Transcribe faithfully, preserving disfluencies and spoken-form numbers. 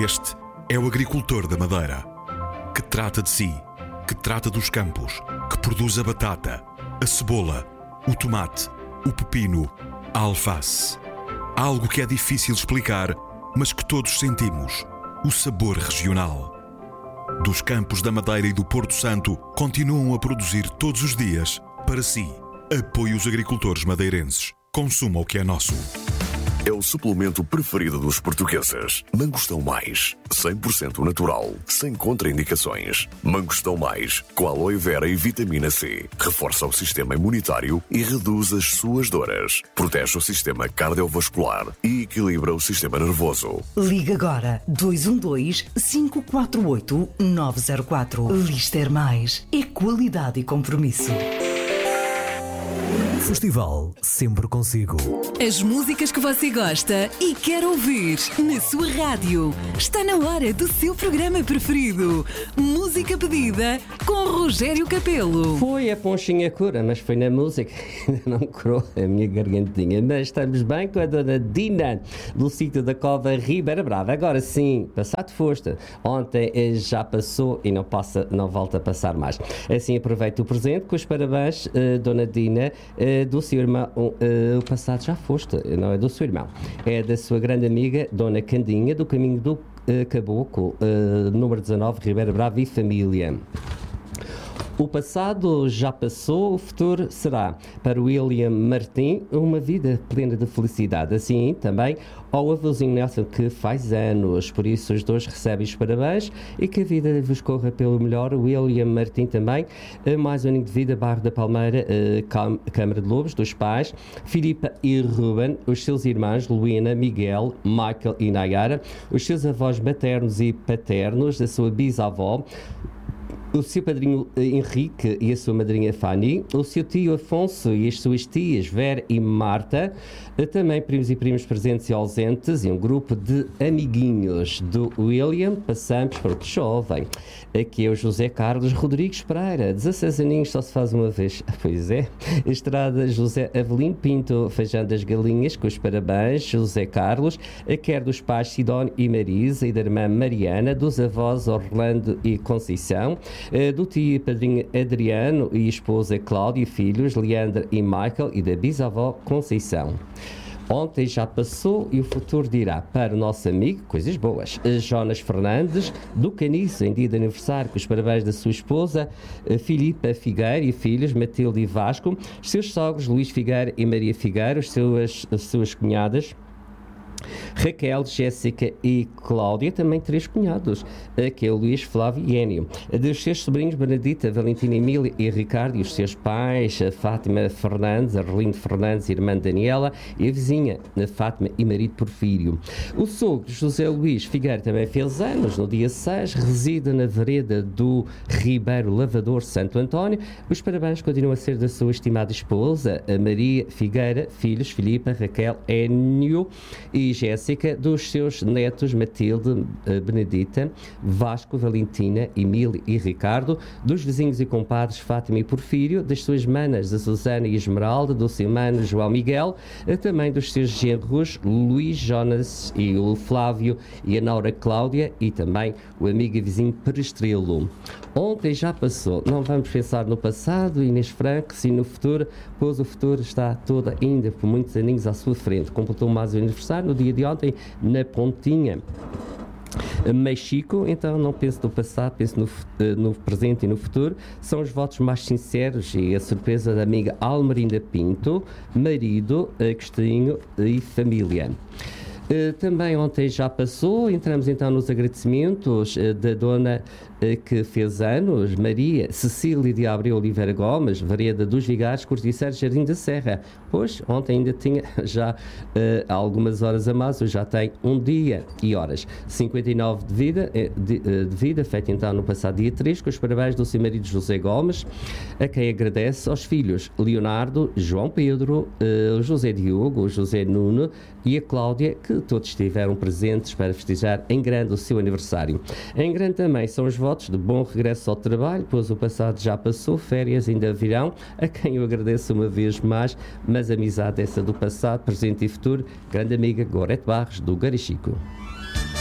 Este é o agricultor da Madeira, que trata de si, que trata dos campos, que produz a batata, a cebola, o tomate, o pepino, a alface. Algo que é difícil explicar, mas que todos sentimos: o sabor regional. Dos campos da Madeira e do Porto Santo, continuam a produzir todos os dias para si. Apoie os agricultores madeirenses. Consuma o que é nosso. É o suplemento preferido dos portugueses. Mangostão Mais, cem por cento natural, sem contraindicações. Mangostão Mais, com aloe vera e vitamina C. Reforça o sistema imunitário e reduz as suas dores. Protege o sistema cardiovascular e equilibra o sistema nervoso. Liga agora dois um dois, cinco quatro oito, nove zero quatro. Lister Mais é qualidade e compromisso. Festival sempre consigo. As músicas que você gosta e quer ouvir na sua rádio. Está na hora do seu programa preferido. Música pedida com Rogério Capelo. Foi a ponchinha cura, mas foi na música. Não curou a minha gargantinha. Mas estamos bem com a dona Dina, do sítio da Cova Ribeira Brava. Agora sim, passado foste. Ontem já passou e não, passa, não volta a passar mais. Assim aproveito o presente com os parabéns, uh, dona Dina, uh, do seu irmão. Uh, o passado já foste, não é do seu irmão. É da sua grande amiga, dona Candinha, do caminho do uh, Caboclo, uh, número dezanove, Ribeira Brava e família. O passado já passou, o futuro será. Para William Martim, uma vida plena de felicidade. Assim também ao avôzinho Nelson, que faz anos. Por isso os dois recebem os parabéns e que a vida vos corra pelo melhor. William Martim também, mais um aninho de vida, Bairro da Palmeira, Câmara de Lobos, dos pais. Filipa e Ruben, os seus irmãos, Luína, Miguel, Michael e Nayara. Os seus avós maternos e paternos, a sua bisavó. O seu padrinho Henrique e a sua madrinha Fanny, o seu tio Afonso e as suas tias Vera e Marta, também primos e primos presentes e ausentes, e um grupo de amiguinhos do William. Passamos para o jovem. Aqui é o José Carlos Rodrigues Pereira, dezasseis aninhos, só se faz uma vez. Pois é. Estrada José Avelino Pinto, Feijão das Galinhas, com os parabéns, José Carlos, quer dos pais Sidónio e Marisa e da irmã Mariana, dos avós Orlando e Conceição, do tio e padrinho Adriano e esposa Cláudia e filhos Leandro e Michael, e da bisavó Conceição. Ontem já passou e o futuro dirá. Para o nosso amigo, coisas boas. Jonas Fernandes, do Caniço, em dia de aniversário, com os parabéns da sua esposa Filipa Figueira e filhos Matilde e Vasco, os seus sogros Luís Figueira e Maria Figueira, as suas, as suas cunhadas Raquel, Jéssica e Cláudia, também três cunhados, que é o Luís, Flávio e Énio. Dos seus sobrinhos Benedita, Valentina, Emília e Ricardo, e os seus pais, a Fátima Fernandes, Arlindo Fernandes, irmã Daniela, e a vizinha, a Fátima e marido Porfírio. O sogro José Luís Figueira também fez anos, no dia seis, reside na vereda do Ribeiro Lavador Santo António. Os parabéns continuam a ser da sua estimada esposa, a Maria Figueira, filhos Filipa, Raquel, Énio e Jéssica, dos seus netos Matilde, Benedita, Vasco, Valentina, Emília e Ricardo, dos vizinhos e compadres Fátima e Porfírio, das suas manas, a Susana e Esmeralda, do seu mano João Miguel, também dos seus genros Luís, Jonas e o Flávio e a Naura Cláudia, e também o amigo e vizinho Perestrelo. Ontem já passou, não vamos pensar no passado, Inês Franco, sim no futuro, pois o futuro está todo ainda por muitos aninhos à sua frente. Completou mais um aniversário no dia de ontem, na Pontinha. Mexico, então não penso no passado, penso no, no presente e no futuro. São os votos mais sinceros e a surpresa da amiga Almerinda Pinto, marido, Agostinho e família. Uh, também ontem já passou, entramos então nos agradecimentos uh, da dona uh, que fez anos, Maria Cecília de Abreu Oliveira Gomes, Vereda dos Vigares, Corticeiro, Jardim da Serra. Pois, ontem ainda tinha já uh, algumas horas a mais, hoje já tem um dia e horas. cinquenta e nove de vida, de, de vida, feita então no passado dia três, com os parabéns do seu marido José Gomes, a quem agradece aos filhos Leonardo, João Pedro, uh, José Diogo, José Nuno e a Cláudia, que todos estiveram presentes para festejar em grande o seu aniversário. Em grande também são os votos de bom regresso ao trabalho, pois o passado já passou, férias ainda virão, a quem eu agradeço uma vez mais, mas a amizade essa do passado, presente e futuro, grande amiga Gorete Barros, do Garichico.